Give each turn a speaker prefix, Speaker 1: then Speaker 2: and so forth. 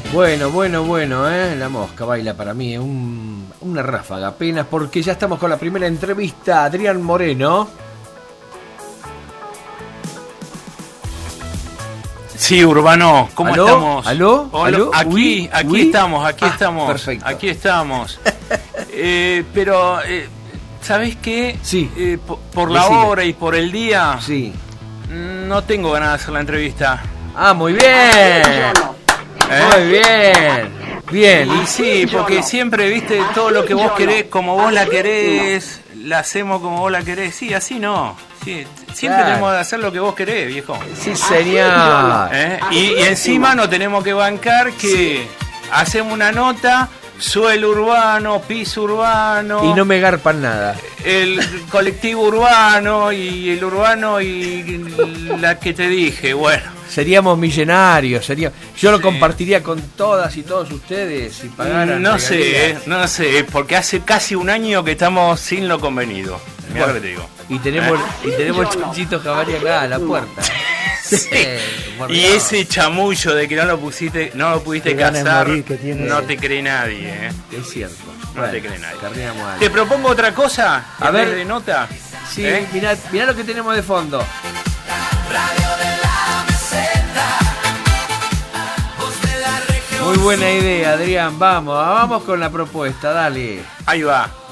Speaker 1: Bueno, la mosca baila para mí, una ráfaga apenas, porque ya estamos con la primera entrevista. Adrián Moreno.
Speaker 2: Sí, Urbano, ¿cómo
Speaker 1: ¿Aló?
Speaker 2: estamos?
Speaker 1: ¿Aló?
Speaker 2: Hola,
Speaker 1: ¿Aló?
Speaker 2: Aquí
Speaker 1: ¿Uy?
Speaker 2: estamos,
Speaker 1: Perfecto.
Speaker 2: aquí estamos. Pero, ¿sabés qué?
Speaker 1: Sí.
Speaker 2: Por la
Speaker 1: Decime.
Speaker 2: hora y por el día,
Speaker 1: Sí.
Speaker 2: no tengo ganas de hacer la entrevista.
Speaker 1: Ah, muy bien. Muy bien. Bien.
Speaker 2: Y sí, porque siempre, viste, todo lo que vos querés, como vos la querés, la hacemos como vos la querés. Sí, así no. Sí, siempre
Speaker 1: Claro.
Speaker 2: tenemos que hacer lo que vos querés, viejo.
Speaker 1: Sí, señor.
Speaker 2: Y encima no tenemos que bancar que hacemos una nota, suelo urbano, piso urbano,
Speaker 1: Y no me garpan nada.
Speaker 2: el colectivo urbano y el urbano y la que te dije, bueno.
Speaker 1: Seríamos millonarios, yo lo
Speaker 2: Sí.
Speaker 1: compartiría con todas y todos ustedes si pagaran.
Speaker 2: No
Speaker 1: regalías.
Speaker 2: sé, porque hace casi un año que estamos sin lo convenido. Mirá
Speaker 1: Bueno,
Speaker 2: lo que te digo.
Speaker 1: Y tenemos el Chanchito Javari acá a la puerta.
Speaker 2: Sí.
Speaker 1: Por
Speaker 2: Y
Speaker 1: Dios.
Speaker 2: ese chamullo de que no lo pudiste
Speaker 3: Qué ganas de
Speaker 2: casar,
Speaker 3: morir que tiene.
Speaker 2: no te cree nadie,
Speaker 1: Es cierto.
Speaker 2: No te cree nadie.
Speaker 1: Carneamos algo.
Speaker 2: Te propongo otra cosa,
Speaker 1: A
Speaker 2: en
Speaker 1: ver.
Speaker 2: vez de nota.
Speaker 1: Sí, mirá lo que tenemos de fondo. Muy buena idea, Adrián. Vamos con la propuesta, dale.
Speaker 2: Ahí va.